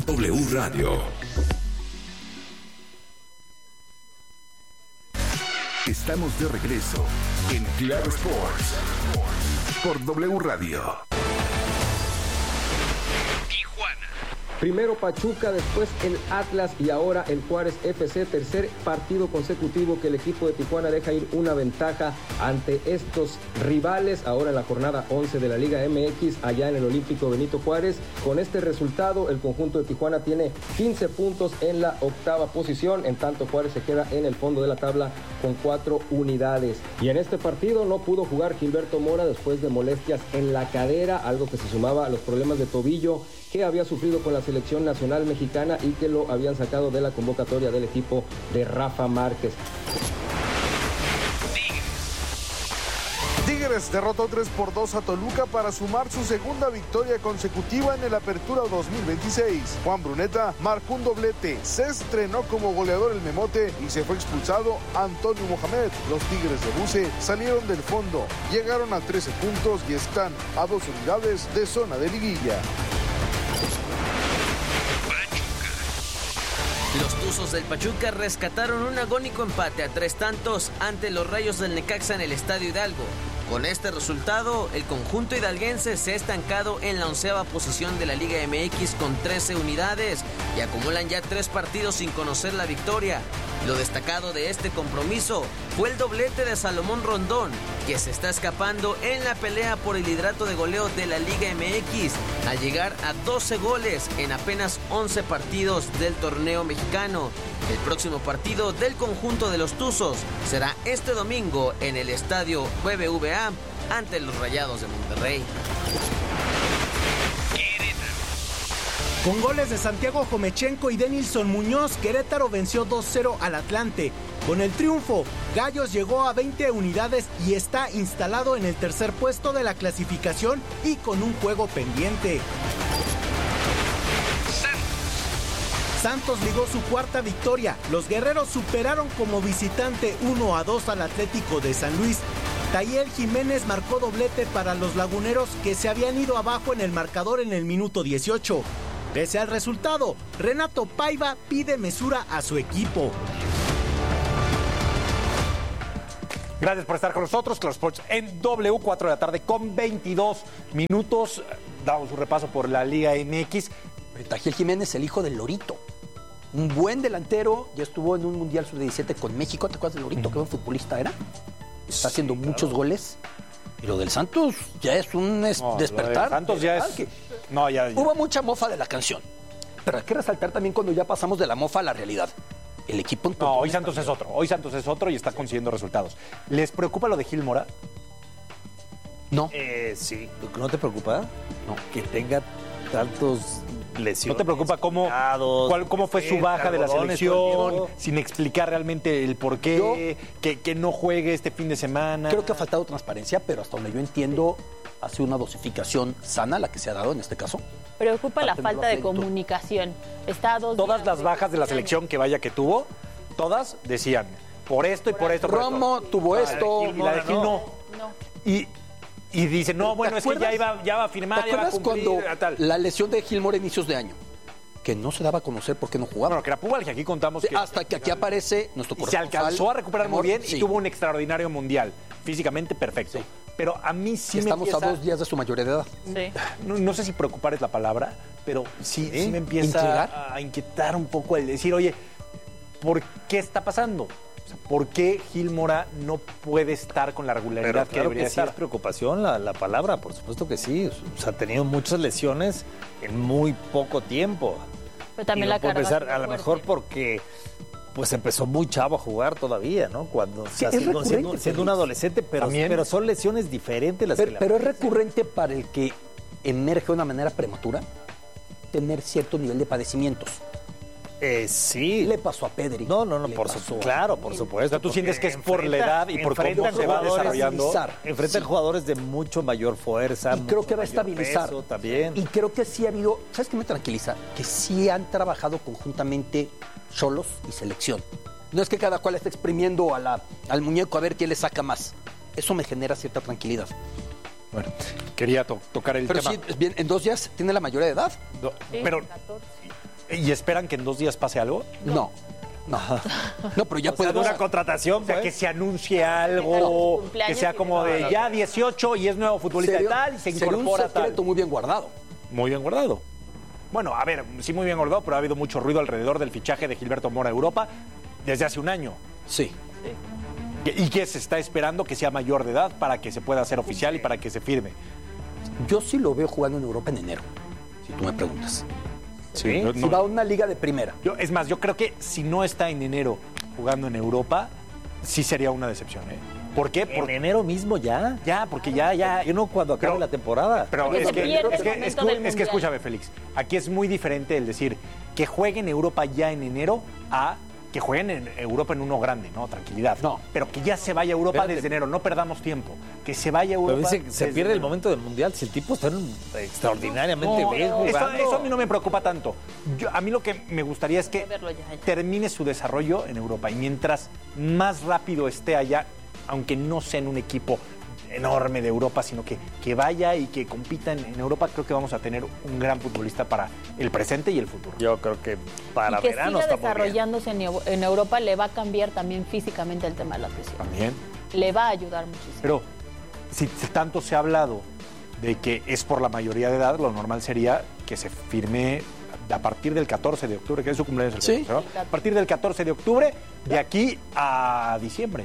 W Radio. Estamos de regreso en Claro Sports por W Radio. Primero Pachuca, después el Atlas y ahora el Juárez FC. Tercer partido consecutivo que el equipo de Tijuana deja ir una ventaja ante estos rivales. Ahora en la jornada 11 de la Liga MX, allá en el Olímpico Benito Juárez. Con este resultado, el conjunto de Tijuana tiene 15 puntos en la octava posición. En tanto, Juárez se queda en el fondo de la tabla con 4 unidades. Y en este partido no pudo jugar Gilberto Mora después de molestias en la cadera, algo que se sumaba a los problemas de tobillo que había sufrido con la selección nacional mexicana y que lo habían sacado de la convocatoria del equipo de Rafa Márquez. Tigres derrotó 3-2 a Toluca para sumar su segunda victoria consecutiva en el Apertura 2026. Juan Bruneta marcó un doblete, se estrenó como goleador el Memote y se fue expulsado Antonio Mohamed. Los Tigres de Buse salieron del fondo, llegaron a 13 puntos y están a 2 unidades de zona de liguilla. Los Tuzos del Pachuca rescataron un agónico empate a 3 tantos ante los Rayos del Necaxa en el Estadio Hidalgo. Con este resultado, el conjunto hidalguense se ha estancado en la 11ª posición de la Liga MX con 13 unidades y acumulan ya 3 partidos sin conocer la victoria. Lo destacado de este compromiso fue el doblete de Salomón Rondón, que se está escapando en la pelea por el liderato de goleo de la Liga MX, al llegar a 12 goles en apenas 11 partidos del torneo mexicano. El próximo partido del conjunto de los Tuzos será este domingo en el estadio BBVA ante los Rayados de Monterrey. Con goles de Santiago Jomechenko y Denilson Muñoz, Querétaro venció 2-0 al Atlante. Con el triunfo, Gallos llegó a 20 unidades y está instalado en el tercer puesto de la clasificación y con un juego pendiente. Santos ligó su cuarta victoria. Los guerreros superaron como visitante 1-2 al Atlético de San Luis. Tayel Jiménez marcó doblete para los laguneros que se habían ido abajo en el marcador en el minuto 18. Pese al resultado, Renato Paiva pide mesura a su equipo. Gracias por estar con nosotros. Claro Sports en W, 4 de la tarde con 22 minutos. Damos un repaso por la Liga MX. Tayel Jiménez, el hijo del Lorito. Un buen delantero, ya estuvo en un Mundial Sub-17 con México. ¿Te acuerdas del Lorito? Qué buen futbolista era. Está haciendo muchos goles. Y lo del Santos ya es un despertar. Santos ya es... ya. Hubo mucha mofa de la canción. Pero hay que resaltar también cuando ya pasamos de la mofa a la realidad. El equipo... No, hoy Santos es otro. Hoy Santos es otro y está consiguiendo resultados. ¿Les preocupa lo de Gil Mora? No. Sí. ¿No te preocupa? No. Que tenga tantos... lesiones. ¿No te preocupa cómo fue su baja de la selección, sin explicar realmente el por qué, que no juegue este fin de semana? Creo que ha faltado transparencia, pero hasta donde yo entiendo, ha sido una dosificación sana la que se ha dado en este caso. Preocupa la falta de comunicación. Todas las bajas de la selección que tuvo, todas decían, por esto y por esto. Romo tuvo esto. Y la de Gil no. Y dice, no, bueno, es que ya va a firmar, ¿te ya va a acuerdas cumplir, cuando tal? la lesión de Gil Mora a inicios de año? Que no se daba a conocer por qué no jugaba. Bueno, que era pubalgia, aquí contamos que... Hasta que aquí aparece nuestro corresponsal. Se alcanzó a recuperar muy bien sí. Y tuvo un extraordinario mundial. Físicamente perfecto. Sí. Pero a mí sí estamos a 2 días de su mayoría de edad. Sí. No sé si preocupar es la palabra, pero sí me empieza a inquietar un poco el decir, oye, ¿por qué está pasando? O sea, ¿por qué Gil Mora no puede estar con la regularidad que debería estar? Sí, es preocupación la palabra, por supuesto que sí. O sea, ha tenido muchas lesiones en muy poco tiempo. Pero también la carga pensar, a lo mejor porque pues empezó muy chavo a jugar todavía, ¿no? Cuando siendo un adolescente, pero son lesiones diferentes las que Pero es recurrente para el que emerge de una manera prematura tener cierto nivel de padecimientos. Sí. Le pasó a Pedri. No, por supuesto. O sea, tú sientes que es por la edad y por cómo se va desarrollando. Enfrentan jugadores de mucho mayor fuerza. Y creo que va a estabilizar. También. Y creo que sí ha habido, ¿sabes qué me tranquiliza? Que sí han trabajado conjuntamente Xolos y selección. No es que cada cual esté exprimiendo al muñeco a ver quién le saca más. Eso me genera cierta tranquilidad. Bueno, quería tocar el tema. Pero sí, bien, en 2 días tiene la mayoría de edad. Sí, pero 14. ¿Y esperan que en 2 días pase algo? No, pero ya puede una contratación, o sea, que se anuncie algo, que sea como de ya 18 y es nuevo futbolista y tal, y se incorpora un secreto muy bien guardado. Muy bien guardado. Bueno, a ver, sí muy bien guardado, pero ha habido mucho ruido alrededor del fichaje de Gilberto Mora a Europa desde hace un año. Sí. Y que se está esperando que sea mayor de edad para que se pueda hacer oficial y para que se firme. Yo sí lo veo jugando en Europa en enero, si tú me preguntas. Sí. Si va a una liga de primera. Es más, yo creo que si no está en enero jugando en Europa, sí sería una decepción, ¿eh? ¿Por qué? ¿En enero mismo ya? Ya, porque ya. Yo no cuando acabe la temporada. Pero es que escúchame, Félix. Aquí es muy diferente el decir que juegue en Europa ya en enero a que jueguen en Europa en uno grande, ¿no? Tranquilidad. No. Pero que ya se vaya a Europa desde enero, no perdamos tiempo. Que se vaya a Europa. Pero dice que se pierde el momento del Mundial si el tipo está extraordinariamente bien jugando. Eso a mí no me preocupa tanto. A mí lo que me gustaría es que termine su desarrollo en Europa. Y mientras más rápido esté allá, aunque no sea en un equipo enorme de Europa, sino que vaya y que compita en Europa, creo que vamos a tener un gran futbolista para el presente y el futuro. Yo creo que para y que verano siga está desarrollándose en Europa le va a cambiar también físicamente el tema de la lesión. También. Le va a ayudar muchísimo. Pero si tanto se ha hablado de que es por la mayoría de edad, lo normal sería que se firme a partir del 14 de octubre, que es su cumpleaños. Sí. ¿No? A partir del 14 de octubre, de aquí a diciembre.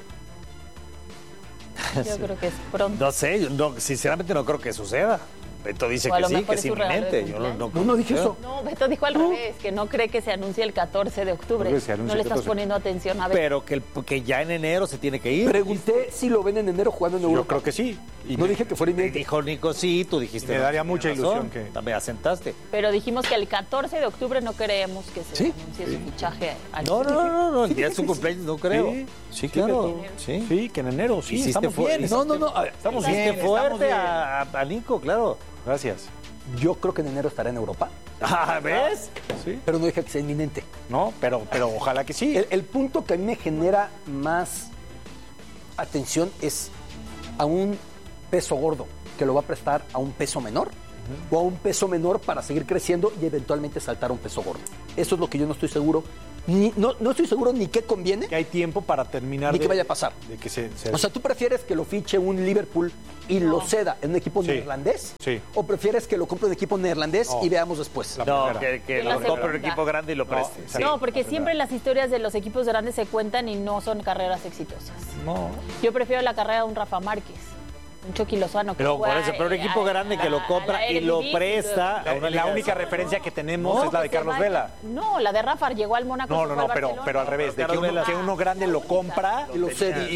Yo creo que es pronto. No sé, sinceramente no creo que suceda. Beto dice que sí, que es inminente. Yo no dije eso. No, Beto dijo al revés, que no cree que se anuncie el 14 de octubre. No le estás poniendo atención a Beto. Pero que ya en enero se tiene que ir. Pregunté si lo ven en enero jugando en Europa. Yo creo que sí. Y no dije que fuera inminente. Dijo Nico, sí, tú dijiste. Me daría mucha ilusión que... También asentaste. Pero dijimos que el 14 de octubre no creemos que se anuncie su fichaje. No, el día de su cumpleaños no creo. Sí, claro. Sí, que en enero, sí, estamos bien. Estamos bien. Fuerte a Nico, claro. Gracias. Yo creo que en enero estará en Europa. ¿Ves? Sí. Pero no dije que sea inminente. No, pero ojalá que sí. El punto que a mí me genera más atención es a un peso gordo que lo va a prestar a un peso menor o a un peso menor para seguir creciendo y eventualmente saltar a un peso gordo. Eso es lo que yo no estoy seguro. No estoy seguro ni qué conviene. Que hay tiempo para terminar. Ni qué vaya a pasar. De que se... O sea, ¿tú prefieres que lo fiche un Liverpool y lo ceda en un equipo neerlandés? Sí. ¿O prefieres que lo compre un equipo neerlandés y veamos después? Que lo compre un equipo grande y lo preste. No, porque siempre las historias de los equipos grandes se cuentan y no son carreras exitosas. No. Yo prefiero la carrera de un Rafa Márquez. Un Chucky Lozano. Pero por eso, pero un equipo grande que lo compra y lo presta. La única referencia que tenemos es la de Carlos Vela. No, la de Rafa llegó al Mónaco. No, pero al revés, de que uno grande lo compra y lo cede,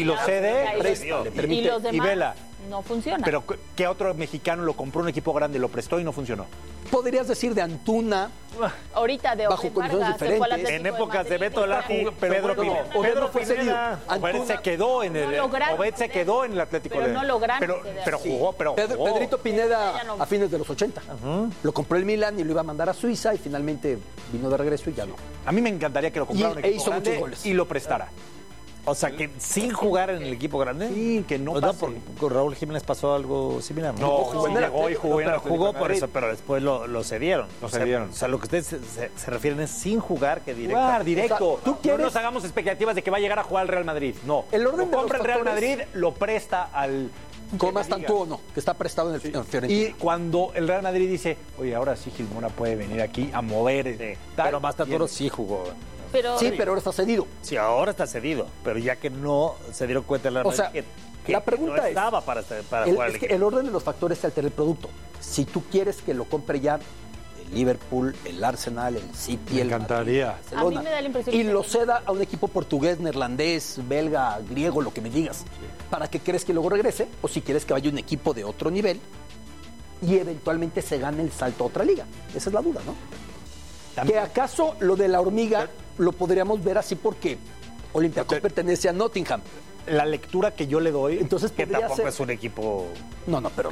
y los demás Vela. No funciona. Pero ¿qué otro mexicano lo compró un equipo grande, lo prestó y no funcionó? Podrías decir de Antuna. Ahorita de bajo condiciones diferentes. En épocas de Beto Lati, Pedro fue cedido. Obed se quedó en el Atlético pero de... no lograron. Pero jugó. Pedrito Pineda a fines de los 80. Lo compró el Milan y lo iba a mandar a Suiza y finalmente vino de regreso y ya no. A mí me encantaría que lo comprara un equipo grande y lo prestara. O sea, que sin jugar en el equipo grande. Sí, que no pase. Con Raúl Jiménez pasó algo similar. No, llegó y jugó. Pero jugó por eso, pero después lo cedieron. Lo cedieron. O sea, lo que ustedes se refieren es sin jugar que directo. Jugar directo. O sea, ¿tú quieres? No nos hagamos expectativas de que va a llegar a jugar al Real Madrid. No. El orden lo compra de el los Real Madrid, lo presta al... Como más tanto o no, que está prestado en el Fiorentina. Y cuando el Real Madrid dice, oye, ahora sí Gil Mora puede venir aquí a mover. Pero Mastatoro sí jugó. Sí, pero ahora está cedido. Sí, ahora está cedido. Pero ya que no se dieron cuenta el Real Madrid que la pregunta no estaba para jugar es que el orden de los factores te altera el producto. Si tú quieres que lo compre ya el Liverpool, el Arsenal, el City, el encantaría. Madrid, Barcelona, a mí me da la impresión y lo ceda a un equipo portugués, neerlandés, belga, griego, lo que me digas, para que crees que luego regrese, o si quieres que vaya un equipo de otro nivel y eventualmente se gane el salto a otra liga. Esa es la duda, ¿no? Que acaso lo de la hormiga lo podríamos ver así porque Olympiacos pertenece a Nottingham. La lectura que yo le doy... Entonces que tampoco es un equipo... pero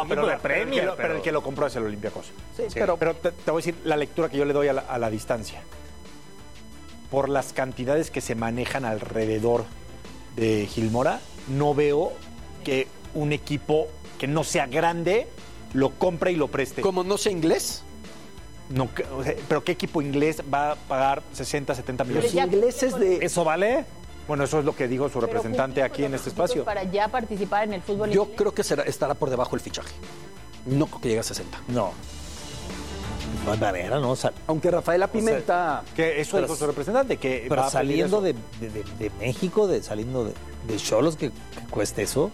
el que lo compró es el Olympiacos. Sí. Pero te voy a decir la lectura que yo le doy a la distancia. Por las cantidades que se manejan alrededor de Gil Mora, no veo que un equipo que no sea grande lo compre y lo preste. ¿Como no sea inglés? No, o sea, pero ¿qué equipo inglés va a pagar 60, 70 millones? Los ingleses de... ¿Eso vale? Bueno, eso es lo que dijo su representante aquí en este espacio. Para ya participar en el fútbol Yo inglés. creo que estará por debajo el fichaje. No creo que llegue a 60. No. No hay manera, ¿no? Aunque Rafaela Pimenta... O sea, que eso dijo su representante, que pero va a saliendo de México, saliendo de Xolos, que cueste eso.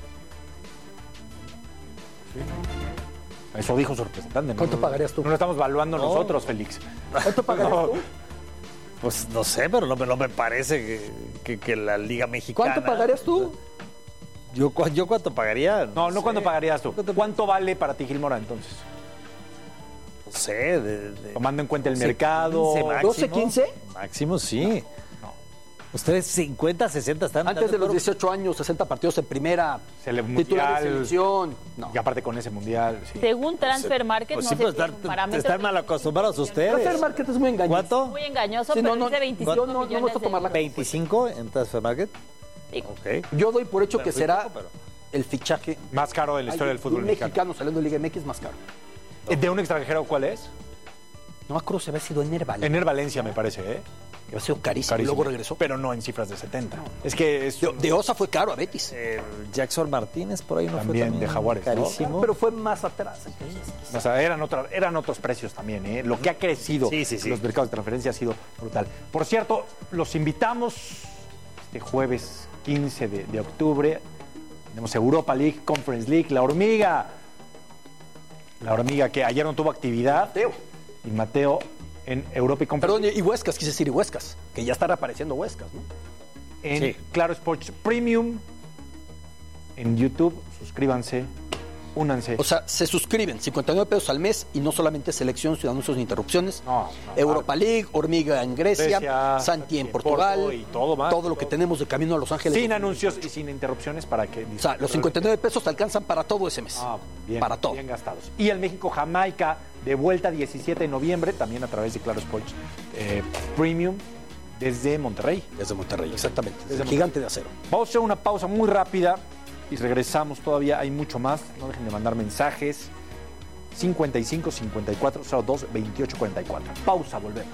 Sí. Eso dijo su representante. ¿Cuánto pagarías tú? No lo estamos evaluando nosotros, Félix. ¿Cuánto pagarías tú? Pues no sé, pero no me parece que la Liga Mexicana... ¿Cuánto pagarías tú? ¿Yo cuánto pagaría? No cuánto pagarías tú. ¿Cuánto vale para ti Gil Mora, entonces? No sé. Tomando en cuenta el mercado. 15 máximo, 12, 15. Máximo, sí. No. Ustedes 50, 60 están... Antes de los 18 años, 60 partidos en primera. Titular de selección. No. Y aparte con ese mundial, sí. Según Transfer Market, pues no sí, sé pues si es un parámetro. están mal acostumbrados ustedes. Transfer Market es muy engañoso. ¿Cuánto? Muy engañoso, Sí, pero no, dice 25 yo no millones me gusta tomar la... 25 en Transfer Market. Sí. Okay. Yo doy por hecho que Muy será poco, pero... el fichaje Más caro de la historia del fútbol un mexicano saliendo de Liga MX más caro. ¿De un extranjero cuál es? No me acuerdo si había sido Ener Valencia. Ener Valencia, me parece, ¿eh? Que había sido carísimo. Luego regresó. Pero no en cifras de 70. Es que es... De Osa fue caro a Betis. Jackson Martínez por ahí no También, fue de Jaguares, ¿no? carísimo. Pero fue más atrás. O sea, eran otros precios también, ¿eh? Lo que ha crecido Sí. los mercados de transferencia ha sido brutal. Por cierto, los invitamos este jueves 15 de octubre. Tenemos Europa League, Conference League, La Hormiga que ayer no tuvo actividad. Y Mateo en Europa y Conference Perdón, y Huescas, quise decir, y Huescas, que ya está reapareciendo Huescas, ¿no? en Claro Sports Premium, en YouTube. Suscríbanse, únanse. O sea, se suscriben 59 pesos al mes y no solamente selección, sin anuncios ni interrupciones. No, Europa League, Hormiga en Grecia, Santi en Portugal, Porto y todo más. todo lo que tenemos de camino a Los Ángeles. Sin anuncios y sin interrupciones para que... O sea, los 59 pesos te alcanzan para todo ese mes. Bien, para todo. Bien gastados. Y el México-Jamaica de vuelta 17 de noviembre, también a través de Claro Sports Premium, desde Monterrey. Desde Monterrey, exactamente. Desde Monterrey. Gigante de Acero. Vamos a hacer una pausa muy rápida y regresamos. Todavía hay mucho más. No dejen de mandar mensajes. 55 54 02 28 44. Pausa, volvemos.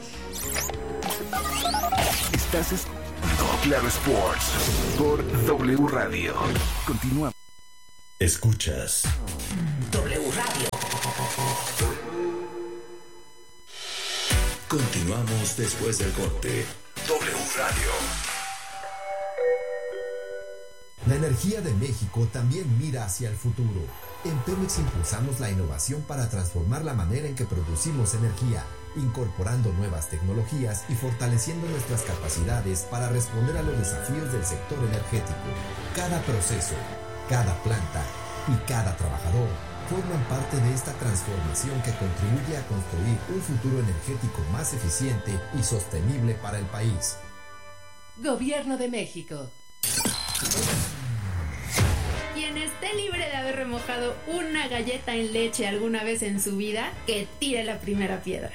Estás escuchando Claro Sports por W Radio. Continúa. Escuchas W Radio. Continuamos después del corte. W Radio. La energía de México también mira hacia el futuro. En Pemex impulsamos la innovación para transformar la manera en que producimos energía, incorporando nuevas tecnologías y fortaleciendo nuestras capacidades para responder a los desafíos del sector energético. Cada proceso, cada planta y cada trabajador forman parte de esta transformación que contribuye a construir un futuro energético más eficiente y sostenible para el país. Gobierno de México. Quien esté libre de haber remojado una galleta en leche alguna vez en su vida, que tire la primera piedra.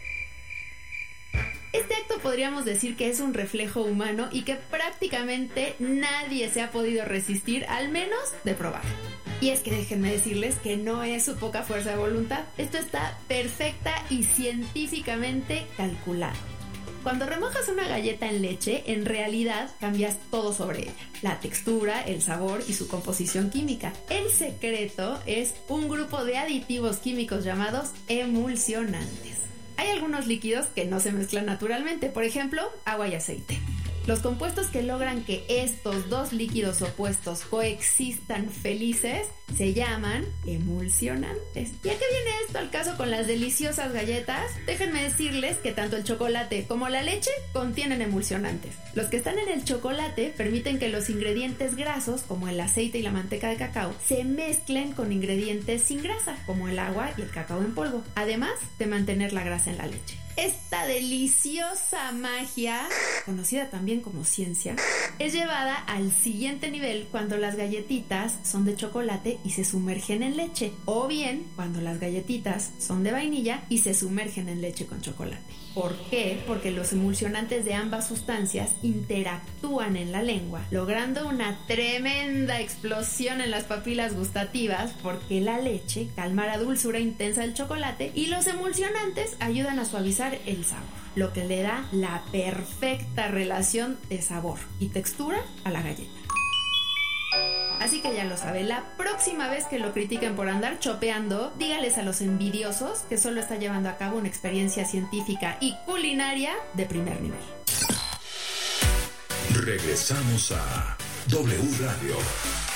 Este acto podríamos decir que es un reflejo humano y que prácticamente nadie se ha podido resistir, al menos de probar. Y es que déjenme decirles que no es su poca fuerza de voluntad. Esto está perfecta y científicamente calculado. Cuando remojas una galleta en leche, en realidad cambias todo sobre ella. La textura, el sabor y su composición química. El secreto es un grupo de aditivos químicos llamados emulsionantes. Hay algunos líquidos que no se mezclan naturalmente, por ejemplo, agua y aceite. Los compuestos que logran que estos dos líquidos opuestos coexistan felices se llaman emulsionantes. ¿Y a qué viene esto al caso con las deliciosas galletas? Déjenme decirles que tanto el chocolate como la leche contienen emulsionantes. Los que están en el chocolate permiten que los ingredientes grasos, como el aceite y la manteca de cacao, se mezclen con ingredientes sin grasa, como el agua y el cacao en polvo, además de mantener la grasa en la leche. Esta deliciosa magia, conocida también como ciencia, es llevada al siguiente nivel cuando las galletitas son de chocolate y se sumergen en leche, o bien cuando las galletitas son de vainilla y se sumergen en leche con chocolate. ¿Por qué? Porque los emulsionantes de ambas sustancias interactúan en la lengua, logrando una tremenda explosión en las papilas gustativas, porque la leche calma la dulzura intensa del chocolate y los emulsionantes ayudan a suavizar el sabor, lo que le da la perfecta relación de sabor y textura a la galleta. Así que ya lo sabe, la próxima vez que lo critiquen por andar chopeando, dígales a los envidiosos que solo está llevando a cabo una experiencia científica y culinaria de primer nivel. Regresamos a W Radio.